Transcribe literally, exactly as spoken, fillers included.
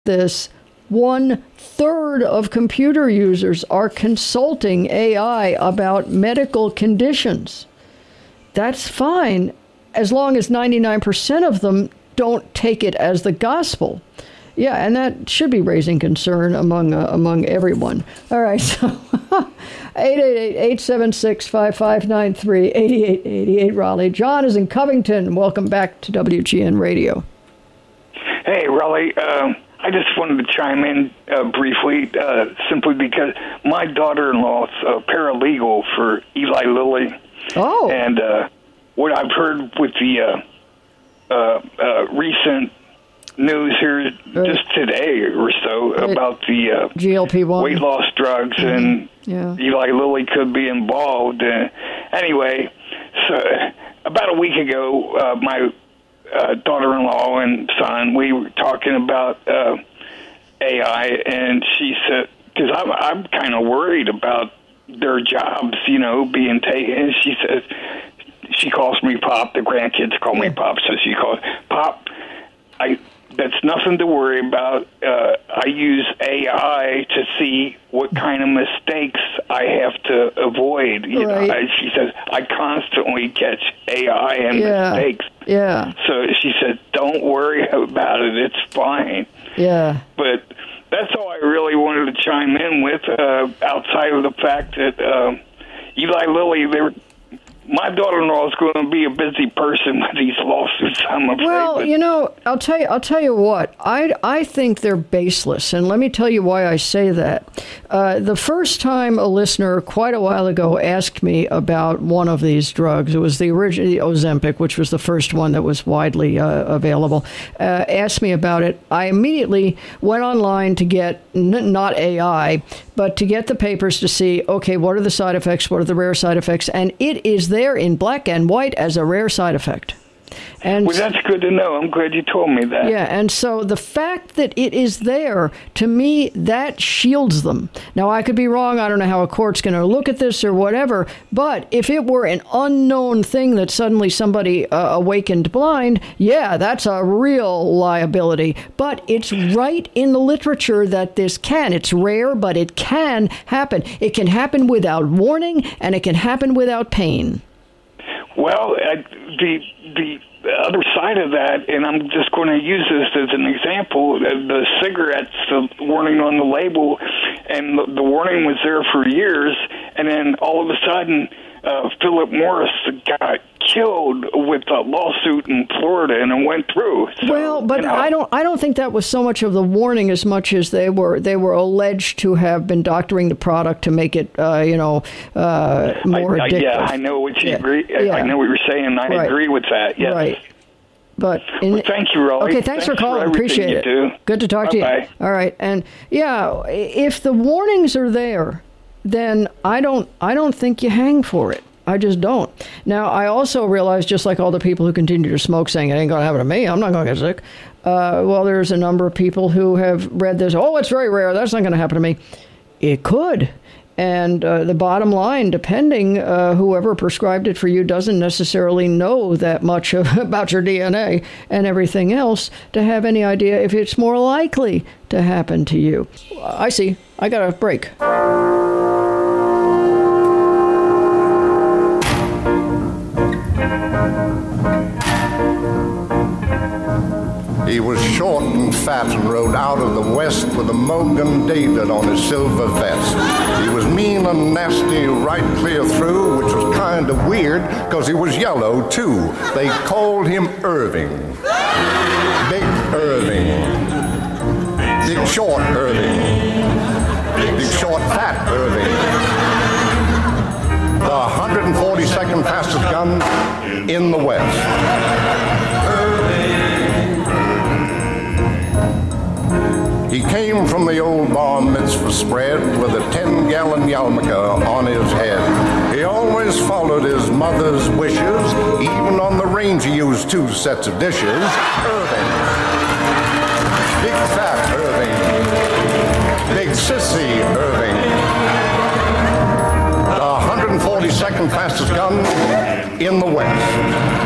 this, one third of computer users are consulting A I about medical conditions. That's fine, as long as ninety-nine percent of them don't take it as the gospel. Yeah, and that should be raising concern among uh, among everyone. All right, so eight eight eight, eight seven six, five five nine three, eight eight eight eight, Raleigh. John is in Covington. Welcome back to W G N Radio. Hey, Raleigh. Um, I just wanted to chime in uh, briefly, uh, simply because my daughter-in-law is a paralegal for Eli Lilly. Oh. And uh, what I've heard with the uh, uh, uh, recent news here right. just today or so right. about the uh, G L P one weight loss drugs, mm-hmm. and yeah. Eli Lilly could be involved. Uh, anyway, so about a week ago, uh, my uh, daughter-in-law and son, we were talking about uh, A I, and she said, because I'm, I'm kind of worried about their jobs, you know, being taken. And she says, she calls me Pop. The grandkids call me Pop, so she calls Pop. I that's nothing to worry about. Uh, I use A I to see what kind of mistakes I have to avoid. You right. know, I, she says I constantly catch A I and yeah. mistakes. Yeah. So she said, "Don't worry about it. It's fine." Yeah. But that's all I really wanted to chime in with, uh, outside of the fact that uh, Eli Lilly, they were, my daughter-in-law is going to be a busy person with these lawsuits, I'm afraid. Well, but, you know, I'll tell you, I'll tell you what, I, I think they're baseless, and let me tell you why I say that. Uh, the first time a listener quite a while ago asked me about one of these drugs, it was the original the Ozempic, which was the first one that was widely uh, available, uh, asked me about it. I immediately went online to get, n- not A I, but to get the papers to see, okay, what are the side effects, what are the rare side effects, and it is there in black and white as a rare side effect. And well, that's good to know. I'm glad you told me that. Yeah, and so the fact that it is there, to me, that shields them. Now, I could be wrong. I don't know how a court's going to look at this or whatever, but if it were an unknown thing that suddenly somebody uh, awakened blind, yeah, that's a real liability. But it's right in the literature that this can. It's rare, but it can happen. It can happen without warning, and it can happen without pain. Well, I, the the other side of that, and I'm just going to use this as an example, the cigarettes, the warning on the label, and the, the warning was there for years, and then all of a sudden, uh, Philip Morris got killed with a lawsuit in Florida, and it went through. So, well, but you know, I don't. I don't think that was so much of the warning as much as they were. They were alleged to have been doctoring the product to make it, uh, you know, uh, more I, I, addictive. Yeah, I know what you yeah. agree. Yeah. I know what you're saying. I right. agree with that. Yes. Right. But in, well, thank you, Raleigh. Okay, thanks, thanks for calling. For Appreciate you it. Do. Good to talk Bye-bye. to you. All right, and yeah, if the warnings are there, then I don't. I don't think you hang for it. I just don't. Now, I also realize, just like all the people who continue to smoke saying it ain't going to happen to me, I'm not going to get sick. Uh, well, there's a number of people who have read this. Oh, it's very rare. That's not going to happen to me. It could. And uh, the bottom line, depending, uh, whoever prescribed it for you doesn't necessarily know that much of, about your D N A and everything else to have any idea if it's more likely to happen to you. I see. I got a break. He was short and fat and rode out of the west with a Mogan David on his silver vest. He was mean and nasty right clear through, which was kind of weird because he was yellow too. They called him Irving. Big Irving. Big short Irving. Big short fat Irving. The one hundred forty-second fastest gun in the West. He came from the old bar mitzvah spread with a ten-gallon yarmulke on his head. He always followed his mother's wishes. Even on the range he used two sets of dishes. Irving. Big fat Irving. Big sissy Irving. The one hundred forty-second fastest gun in the West.